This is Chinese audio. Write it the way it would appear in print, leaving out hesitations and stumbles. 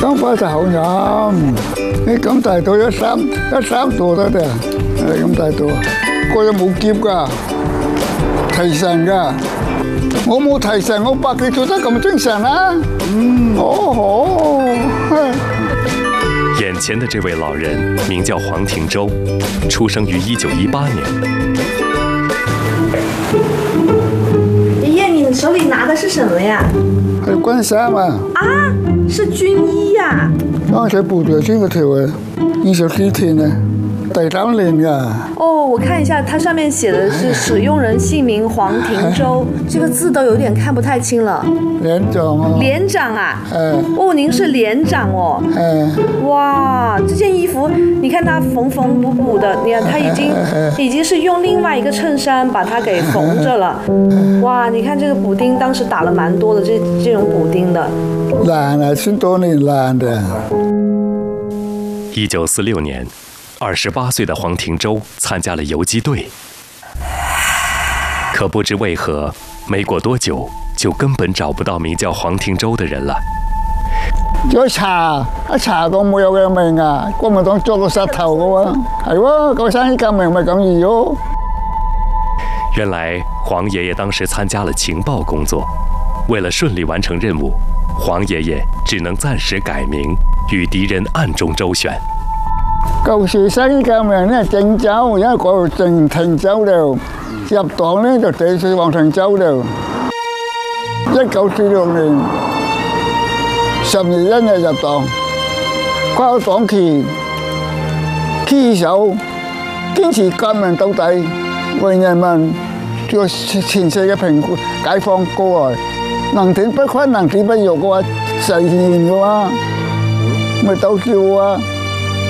生花就好飲，你咁大肚一三度得嘅，你咁大肚，個人冇劫㗎，提神㗎。我冇提神，我百幾做得咁精神啊！ 眼前的这位老人名叫黄庭洲，出生于1918年。 爷爷，你手里拿的是什么呀？ 係軍衫啊！ 啊，是军衣呀！ 剛才部隊穿嗰條啊，24天啊，第3年㗎。 哦，我看一下，它上面写的是使用人姓名黄庭洲，这个字都有点看不太清了。 連長啊！ 连长啊？ 誒哦，您是连长哦。哇，这件衣服，你看它缝缝补補的，你看它已经是用另外一个衬衫把它给缝着了。哇，你看这个补丁当时打了蛮多的这种补丁的。 爛啊，穿多年爛的。 1946年，28歲的黃庭洲參加了游擊隊，可不知為何，沒過多久就根本找不到名叫黃庭洲的人了。 再查一查到冇有嘅命啊！國民黨捉個殺頭嘅喎，係喎，個生意革命咪咁易咯。 原來黃爺爺當時參加了情報工作，為了順利完成任務，黃爺爺只能暫時改名，與敵人暗中周旋。 舊時生意革命咧鄭州，因為嗰度停州了，入黨咧就地水黃庭洲了。1946年10月1日入黨，掛黨旗，堅守堅持革命到底，為人民做前世嘅平解放過來，能挺不屈，能抵不辱嘅話，實現嘅話，咪鬥叫啊！